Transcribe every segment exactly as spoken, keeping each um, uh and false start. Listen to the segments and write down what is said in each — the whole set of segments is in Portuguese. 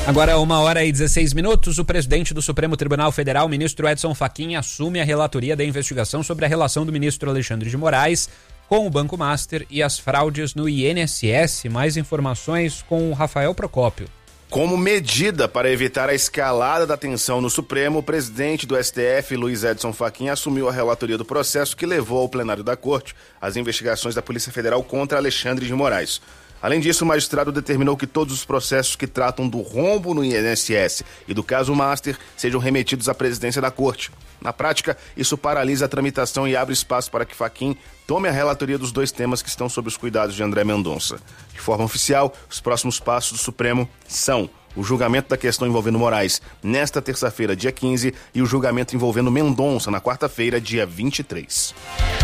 Agora, uma hora e dezesseis minutos, o presidente do Supremo Tribunal Federal, ministro Edson Fachin, assume a relatoria da investigação sobre a relação do ministro Alexandre de Moraes com o Banco Master e as fraudes no I N S S. Mais informações com o Rafael Procópio. Como medida para evitar a escalada da tensão no Supremo, o presidente do S T F, Luiz Edson Fachin, assumiu a relatoria do processo que levou ao plenário da Corte as investigações da Polícia Federal contra Alexandre de Moraes. Além disso, o magistrado determinou que todos os processos que tratam do rombo no I N S S e do caso Master sejam remetidos à presidência da Corte. Na prática, isso paralisa a tramitação e abre espaço para que Fachin tome a relatoria dos dois temas que estão sob os cuidados de André Mendonça. De forma oficial, os próximos passos do Supremo são o julgamento da questão envolvendo Moraes nesta terça-feira, dia quinze, e o julgamento envolvendo Mendonça na quarta-feira, dia vinte e três.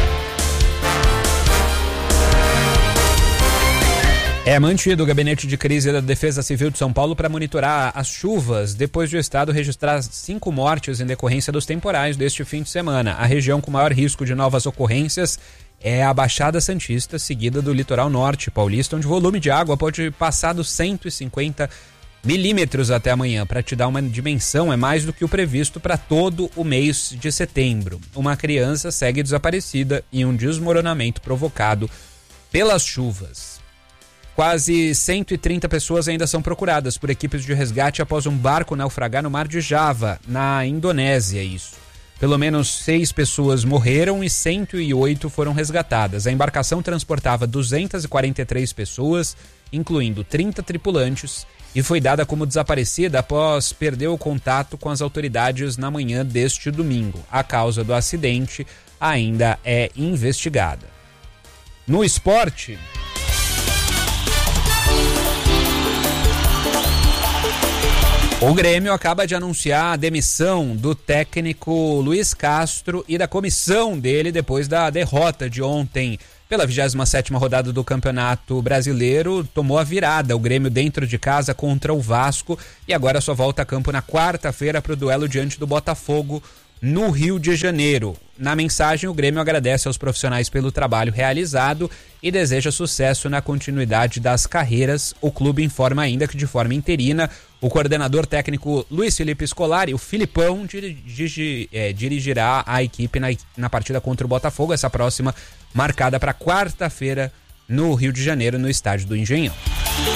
É mantido o Gabinete de Crise da Defesa Civil de São Paulo para monitorar as chuvas depois de o estado registrar cinco mortes em decorrência dos temporais deste fim de semana. A região com maior risco de novas ocorrências é a Baixada Santista, seguida do litoral norte paulista, onde o volume de água pode passar dos cento e cinquenta milímetros até amanhã. Para te dar uma dimensão, é mais do que o previsto para todo o mês de setembro. Uma criança segue desaparecida e um desmoronamento provocado pelas chuvas. Quase cento e trinta pessoas ainda são procuradas por equipes de resgate após um barco naufragar no mar de Java, na Indonésia, isso. Pelo menos seis pessoas morreram e cento e oito foram resgatadas. A embarcação transportava duzentas e quarenta e três pessoas, incluindo trinta tripulantes, e foi dada como desaparecida após perder o contato com as autoridades na manhã deste domingo. A causa do acidente ainda é investigada. No esporte... O Grêmio acaba de anunciar a demissão do técnico Luiz Castro e da comissão dele depois da derrota de ontem pela vigésima sétima rodada do Campeonato Brasileiro. Tomou a virada o Grêmio dentro de casa contra o Vasco e agora só volta a campo na quarta-feira para o duelo diante do Botafogo no Rio de Janeiro. Na mensagem, o Grêmio agradece aos profissionais pelo trabalho realizado e deseja sucesso na continuidade das carreiras. O clube informa ainda que, de forma interina, o coordenador técnico Luiz Felipe Scolari, o Filipão, dirigi, é, dirigirá a equipe na, na partida contra o Botafogo, essa próxima marcada para quarta-feira no Rio de Janeiro, no estádio do Engenhão.